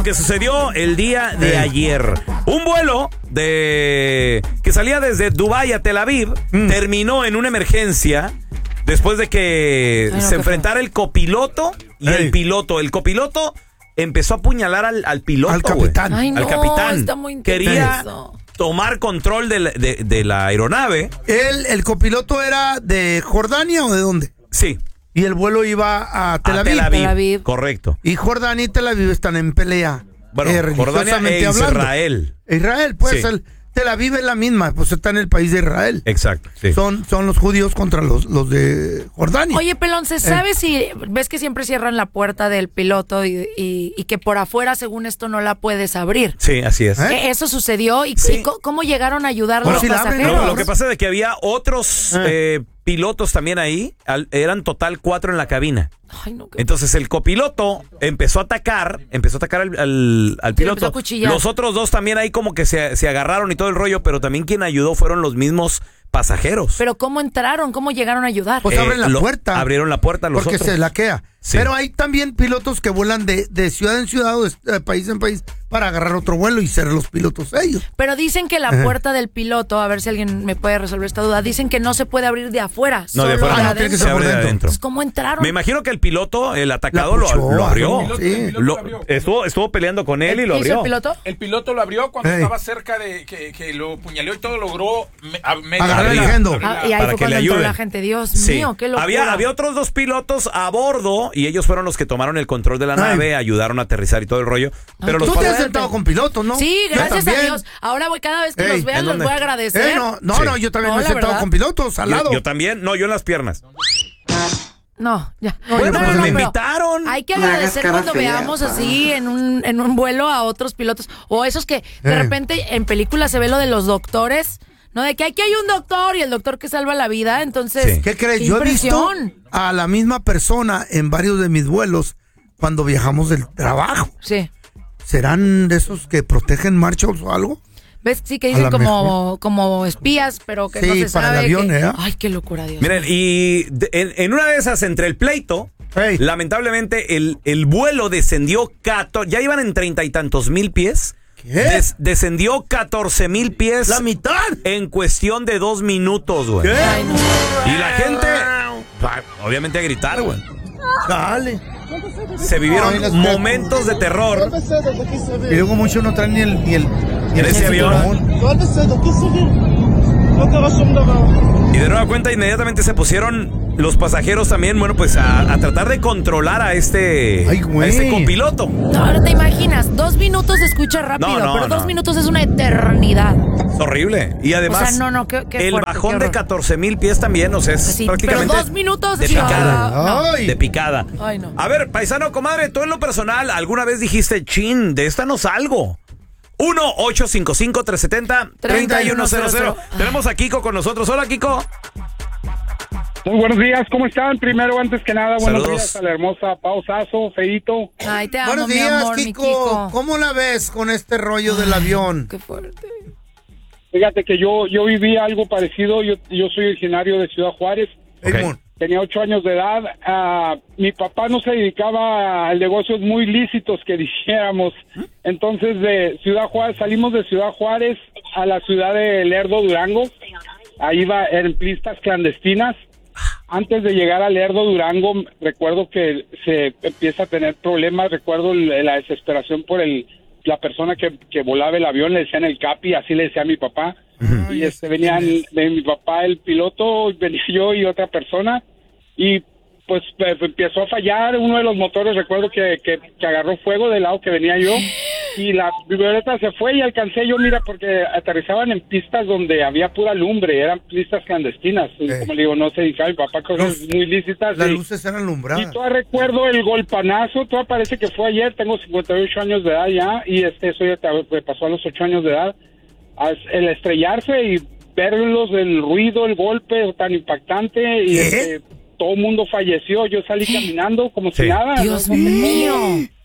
que sucedió el día de ayer. Un vuelo que salía desde Dubái a Tel Aviv terminó en una emergencia después de que se enfrentara el copiloto y el piloto. El copiloto empezó a apuñalar al piloto. Al capitán. Ay, no, al capitán. está muy Quería intenso. tomar control de la aeronave. ¿El copiloto era de Jordania o de dónde? Sí. Y el vuelo iba a Tel Aviv. Tel Aviv. Correcto. Y Jordania y Tel Aviv están en pelea. Bueno, Jordania e Israel. Israel, pues Sí. Tel Aviv es la misma, pues está en el país de Israel. Exacto. Sí. Son los judíos contra los de Jordania. Oye, Pelón, ¿se sabe si ves que siempre cierran la puerta del piloto y que por afuera, según esto, no la puedes abrir? Sí, así es. ¿Eso sucedió? ¿Y cómo llegaron a ayudar Bueno, los sí la abren, pasajeros? Lo que pasa es que había otros pilotos también ahí. Eran total 4 en la cabina. Ay, no, qué... Entonces el copiloto empezó a atacar al empezó piloto. a cuchillar. Los otros dos también ahí como que se agarraron y todo el rollo, pero también quien ayudó fueron los mismos pasajeros. Pero ¿cómo entraron? ¿Cómo llegaron a ayudar? Pues abren la puerta. Abrieron la puerta los porque otros. se laquea. Sí. Pero hay también pilotos que vuelan de ciudad en ciudad o de país en país para agarrar otro vuelo y ser los pilotos ellos. Pero dicen que la puerta del piloto, a ver si alguien me puede resolver esta duda, dicen que no se puede abrir de afuera. No, de solo afuera no, tiene que se ser abre de por dentro. adentro. Entonces, ¿cómo entraron? Me imagino que el piloto, el atacado, La puchó, lo abrió. sí. Estuvo peleando con él y lo ¿Hizo abrió. el piloto? El piloto lo abrió cuando Ey. estaba cerca de que lo puñaleó y todo, logró Agarrar el abrir. agendo. Y ahí Para fue que cuando le entró ayuden. la gente. Dios Sí. mío, qué locura. Había otros 2 pilotos a bordo y ellos fueron los que tomaron el control de la Ay. nave, ayudaron a aterrizar y todo el rollo. Pero los Tú te has fuerte. sentado con pilotos, ¿no? Sí, Yo gracias a también. Dios. Ahora voy cada vez que Ey, los vean, ¿en los dónde? voy a agradecer. No, Sí. yo también No, me he la sentado verdad. con pilotos al lado. yo también, yo en las piernas. No, ya. Bueno, pues me pero invitaron. Hay que agradecer cuando veamos así en un vuelo a otros pilotos. O esos que de repente en películas se ve lo de los doctores, ¿no? De que aquí hay un doctor y el doctor que salva la vida. Entonces, Sí. ¿Qué crees? Yo he visto impresión. a la misma persona en varios de mis vuelos cuando viajamos del trabajo. Sí. ¿Serán de esos que protegen marchas o algo? ¿Ves? Sí, que A dicen la como espías, pero que Sí, no se para el sabe. avión, que... ¿eh? Ay, qué locura, Dios. Miren, y en una de esas, entre el pleito, Ey. lamentablemente el vuelo descendió, ya iban en 30 y tantos mil pies. ¿Qué? Descendió 14,000 pies. ¡La mitad! En cuestión de 2 minutos, güey. ¿Qué? Ay, no. Y la gente, obviamente a gritar, güey. Dale. Se vivieron Ay, las- momentos de terror. Y luego mucho no traen ni el En ese avión. Y de nueva cuenta, inmediatamente se pusieron los pasajeros también, bueno, pues a tratar de controlar a Ay, este güey. copiloto. No, ahora te imaginas, 2 minutos se escucha rápido, No, pero 2 no. minutos es una eternidad. Es horrible. Y además, O sea, no, qué el fuerte, bajón qué de horror. 14,000 pies también, o sea, es Sí, prácticamente pero 2 minutos de sí, picada. no. Ay. De picada. Ay, no. A ver, paisano, comadre, tú en lo personal, ¿alguna vez dijiste, chin, de esta no salgo? 1-855-370-3100. Tenemos a Kiko con nosotros. Hola, Kiko. Muy buenos días, ¿cómo están? Primero, antes que nada, buenos Saludos. días a la hermosa Pausazo, Feito. Ay, te amo, Buenos mi días, amor, mi Kiko. Kiko. ¿Cómo la ves con este rollo del avión? Qué fuerte. Fíjate que yo viví algo parecido, yo soy originario de Ciudad Juárez, Ey, Ok. mon. tenía 8 años de edad, mi papá no se dedicaba a negocios muy lícitos que dijéramos, entonces de Ciudad Juárez, salimos de Ciudad Juárez a la ciudad de Lerdo, Durango, ahí iba en pistas clandestinas. Antes de llegar a Lerdo, Durango, recuerdo que se empieza a tener problemas, recuerdo la desesperación por la persona que volaba el avión, le decían el capi, así le decía a mi papá, y venían de mi papá el piloto, venía yo y otra persona, y pues empezó a fallar uno de los motores, recuerdo que agarró fuego del lado que venía yo, y la violeta se fue y alcancé yo, mira, porque aterrizaban en pistas donde había pura lumbre, eran pistas clandestinas, y como le digo, no se dedicaba mi papá, cosas muy lícitas. Las y- luces eran alumbradas. y todavía recuerdo el golpanazo, todavía parece que fue ayer, tengo 58 años de edad ya, y eso ya me pasó a los 8 años de edad, el estrellarse y verlos, el ruido, el golpe tan impactante, y ¿Qué? todo el mundo falleció, yo salí caminando como si Sí. nada. Dios ¿no? mío.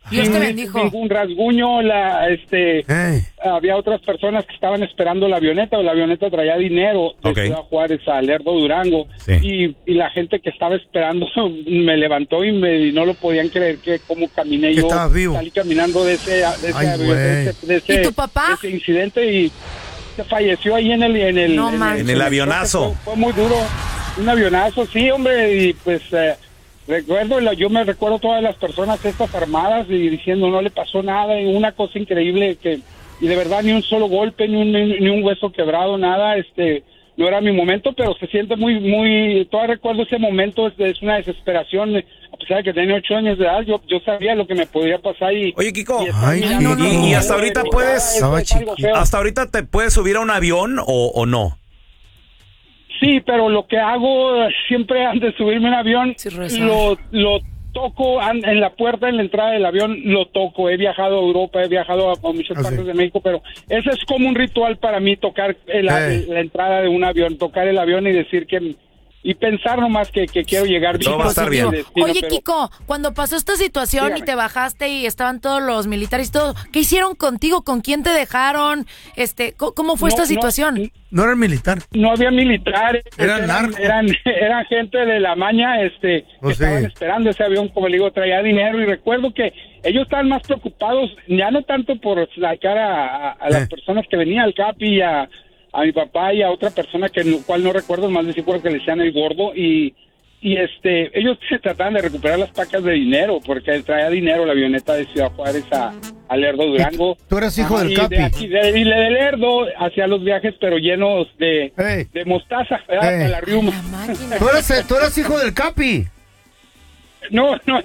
Y bendijo. Un rasguño, había otras personas que estaban esperando la avioneta, o la avioneta traía dinero de Ciudad Juárez a Lerdo, Durango, y la gente que estaba esperando me levantó y no lo podían creer que cómo caminé yo. Salí caminando de ese ¿Y tu papá? de ese incidente y se falleció ahí en el avionazo. Fue muy duro, un avionazo, sí, hombre, y pues yo me recuerdo todas las personas estas armadas y diciendo no le pasó nada, y una cosa increíble y de verdad ni un solo golpe, ni un hueso quebrado, nada, no era mi momento, pero se siente muy, todavía recuerdo ese momento, es una desesperación, a pesar de que tenía 8 años de edad, yo sabía lo que me podría pasar y... Oye, Kiko, y hasta ahorita hasta ahorita te puedes subir a un avión o no. Sí, pero lo que hago siempre antes de subirme a un avión, lo toco en la puerta, en la entrada del avión, lo toco. He viajado a Europa, he viajado a muchas partes de México, pero ese es como un ritual para mí, tocar la entrada de un avión, tocar el avión y decir y pensar nomás que quiero llegar bien. Todo va a estar bien. Oye, Kiko, cuando pasó esta situación, dígame, y te bajaste y estaban todos los militares y todo, ¿qué hicieron contigo? ¿Con quién te dejaron? ¿Cómo fue esta situación? No eran militar. No había militares. Eran narcos. Eran gente de la maña, que estaban esperando ese avión, como le digo, traía dinero, y recuerdo que ellos estaban más preocupados, ya no tanto por sacar a las personas que venían, al Capi, a mi papá y a otra persona cual no recuerdo, más de seguro que le decían el gordo, y ellos trataban de recuperar las pacas de dinero, porque traía dinero la avioneta de Ciudad Juárez a Lerdo, Durango. ¿Tú eras hijo del Capi? Y de Lerdo hacía los viajes, pero llenos de mostaza, ¿verdad? La riuma. ¿Tú eras hijo del Capi? No. No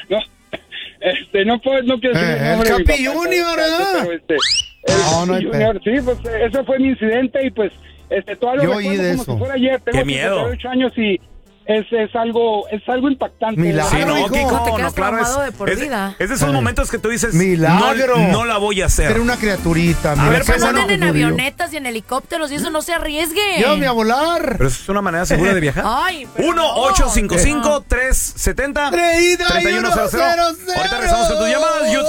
quiero decir el nombre. El Capi Junior, ¿verdad? Pero Junior, sí, pues ese fue mi incidente, y pues todavía lo recuerdo como si fuera ayer. Tengo 58 años y es algo impactante. Milagro, sí, no, Kiko, te quedas traumado es de por vida. Es de esos momentos que tú dices, milagro. No la voy a hacer. Era una criaturita. A ver, pues andan en avionetas y en helicópteros y eso no se arriesgue. Llévame a volar. Pero eso es una manera segura de viajar. 1-855-370-3100. Ahorita regresamos con tus llamadas.